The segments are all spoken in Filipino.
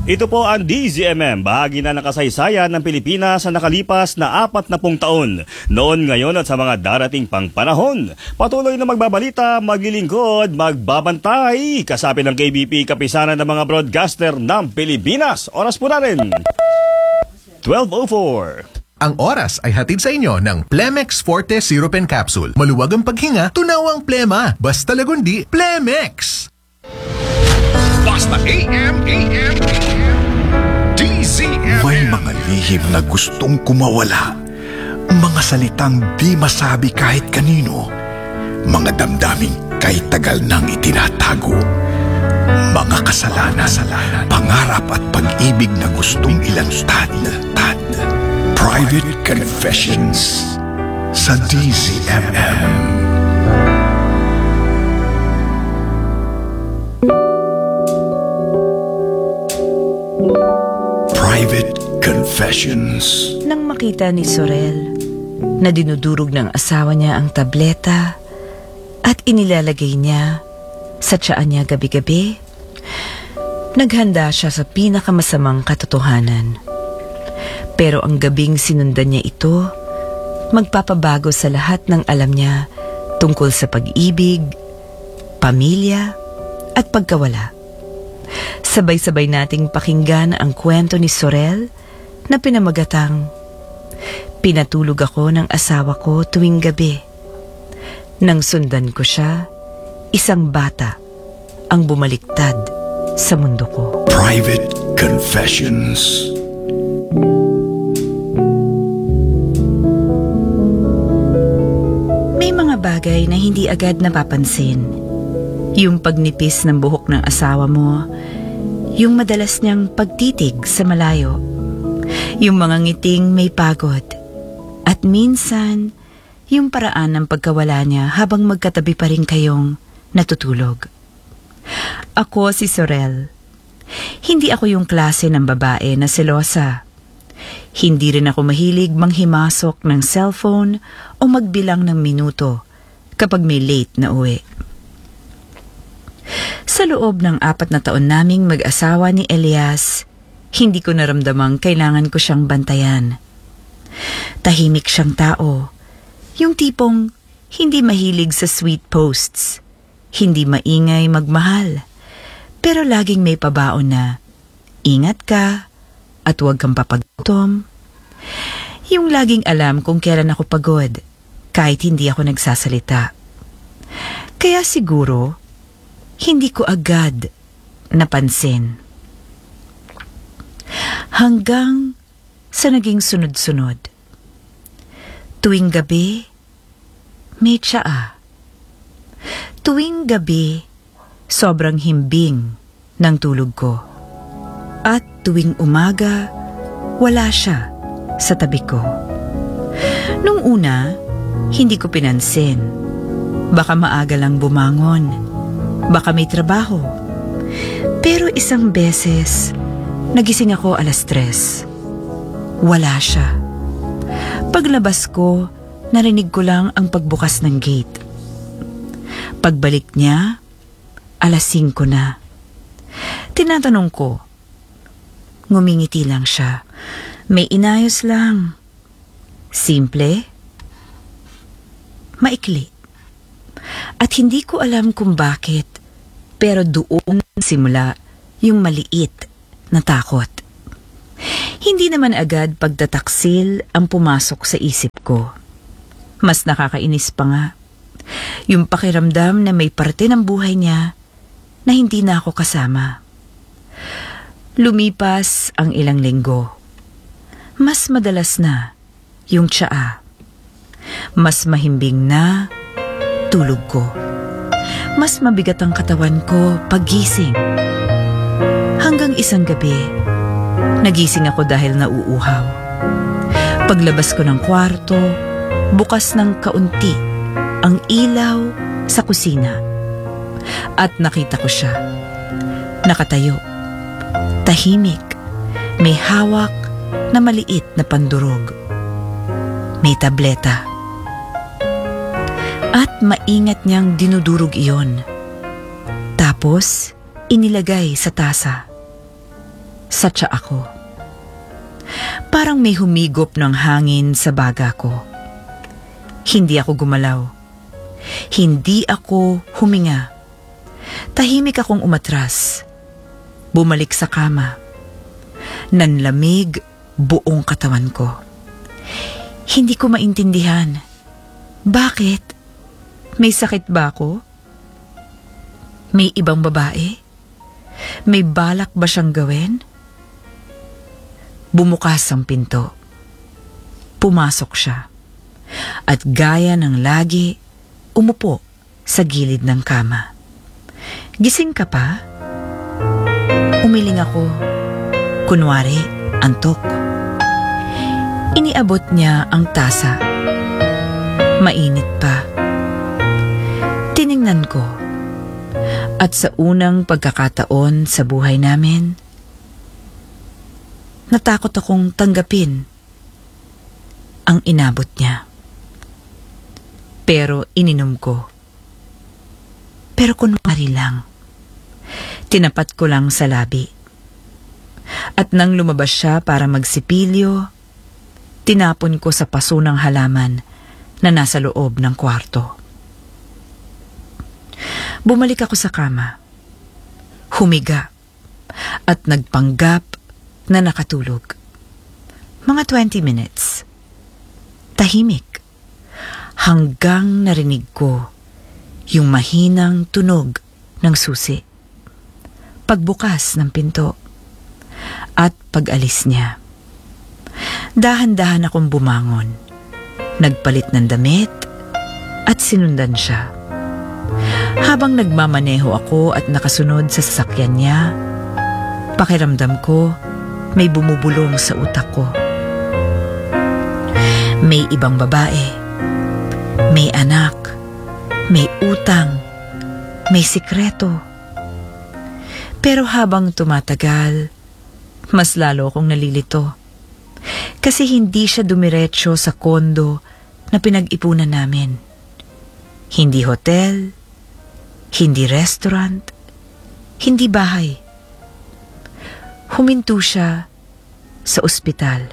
Ito po ang DZMM, bahagi na ng kasaysayan ng Pilipinas sa nakalipas na 40 taon. Noon, ngayon at sa mga darating pang panahon. Patuloy na magbabalita, maglilingkod, magbabantay. Kasapi ng KBP, kapisanan ng mga broadcaster ng Pilipinas. Oras po na rin, 12:04. Ang oras ay hatid sa inyo ng Plemex Forte Syrup and Capsule. Maluwag ang paghinga, tunawang plema. Basta lagundi, Plemex! Basta AM. DZMM. May mga lihim na gustong kumawala. Mga salitang di masabi kahit kanino. Mga damdaming kahit tagal nang itinatago. Mga kasalanan, pangarap at pag-ibig na gustong ilantad. Private Confessions sa DZMM. Private Confessions. Nang makita ni Sorel na dinudurog ng asawa niya ang tableta at inilalagay niya sa tiyan niya gabi-gabi, naghanda siya sa pinakamasamang katotohanan. Pero ang gabing sinundan niya ito, magpapabago sa lahat ng alam niya tungkol sa pag-ibig, pamilya at pagkawala. Sabay-sabay nating pakinggan ang kwento ni Sorel na pinamagatang "Pinatulog ako ng asawa ko tuwing gabi. Nang sundan ko siya, isang bata ang bumaliktad sa mundo ko." Private Confessions. May mga bagay na hindi agad napapansin. Yung pagnipis ng buhok ng asawa mo, yung madalas niyang pagtitig sa malayo, yung mga ngiting may pagod, at minsan, yung paraan ng pagkawala niya habang magkatabi pa rin kayong natutulog. Ako si Sorel. Hindi ako yung klase ng babae na selosa. Hindi rin ako mahilig manghimasok ng cellphone o magbilang ng minuto kapag may late na uwi. Sa loob ng 4 na taon naming mag-asawa ni Elias, hindi ko naramdamang kailangan ko siyang bantayan. Tahimik siyang tao, yung tipong hindi mahilig sa sweet posts, hindi maingay magmahal, pero laging may pabaon na, "Ingat ka at huwag kang papagutom." Yung laging alam kung kailan ako pagod, kahit hindi ako nagsasalita. Kaya siguro, hindi ko agad napansin. Hanggang sa naging sunod-sunod. Tuwing gabi, may tsaa. Tuwing gabi, sobrang himbing ng tulog ko. At tuwing umaga, wala siya sa tabi ko. Nung una, hindi ko pinansin. Baka maaga lang bumangon. Baka may trabaho. Pero isang beses, nagising ako 3:00. Wala siya. Paglabas ko, narinig ko lang ang pagbukas ng gate. Pagbalik niya, 5:00 na. Tinatanong ko. Ngumingiti lang siya. May inayos lang. Simple. Maikli. At hindi ko alam kung bakit, pero doon simula yung maliit na takot. Hindi naman agad pagtataksil ang pumasok sa isip ko. Mas nakakainis pa nga. Yung pakiramdam na may parte ng buhay niya na hindi na ako kasama. Lumipas ang ilang linggo. Mas madalas na yung tsaa. Mas mahimbing na tulog ko. Mas mabigat ang katawan ko paggising. Hanggang isang gabi, nagising ako dahil nauuhaw. Paglabas ko ng kwarto, bukas ng kaunti ang ilaw sa kusina. At nakita ko siya. Nakatayo. Tahimik. May hawak na maliit na pandurog. May tableta. At maingat niyang dinudurog iyon. Tapos, inilagay sa tasa. sa tsaa ko. Parang may humigop ng hangin sa baga ko. Hindi ako gumalaw. Hindi ako huminga. Tahimik akong umatras. Bumalik sa kama. Nanlamig buong katawan ko. Hindi ko maintindihan. Bakit? May sakit ba ako? May ibang babae? May balak ba siyang gawin? Bumukas ang pinto. Pumasok siya. At gaya ng lagi, umupo sa gilid ng kama. Gising ka pa? Umiling ako. Kunwari, antok. Iniabot niya ang tasa. Mainit pa. Tiningnan ko. At sa unang pagkakataon sa buhay namin, natakot akong tanggapin ang inabot niya. Pero ininom ko. Pero kunwari lang. Tinapat ko lang sa labi. At nang lumabas siya para magsipilyo, tinapon ko sa paso ng halaman na nasa loob ng kwarto. Bumalik ako sa kama. Humiga. At nagpanggap na nakatulog. Mga 20 minutes. Tahimik. Hanggang narinig ko yung mahinang tunog ng susi. Pagbukas ng pinto. At pag-alis niya. Dahan-dahan akong bumangon. Nagpalit ng damit at sinundan siya. Habang nagmamaneho ako at nakasunod sa sasakyan niya, pakiramdam ko may bumubulong sa utak ko. May ibang babae, may anak, may utang, may sikreto. Pero habang tumatagal, mas lalo akong nalilito. Kasi hindi siya dumiretso sa kondo na pinag-ipunan namin. Hindi hotel, hindi restaurant, hindi bahay. Huminto siya sa ospital.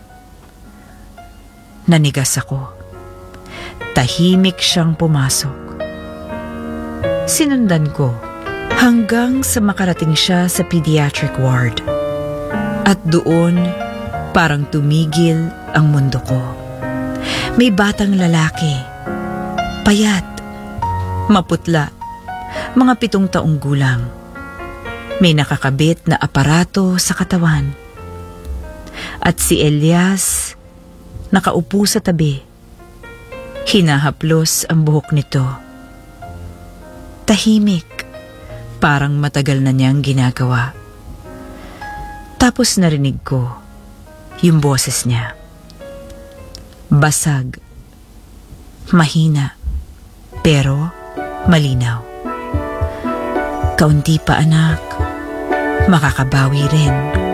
Nanigas ako. Tahimik siyang pumasok. Sinundan ko hanggang sa makarating siya sa pediatric ward. At doon, parang tumigil ang mundo ko. May batang lalaki, payat, maputla, mga 7 taong gulang. May nakakabit na aparato sa katawan. At si Elias, nakaupo sa tabi. Hinahaplos ang buhok nito. Tahimik, parang matagal na niyang ginagawa. Tapos narinig ko yung boses niya. Basag, mahina, pero malinaw. Kaunti pa anak, makakabawi rin.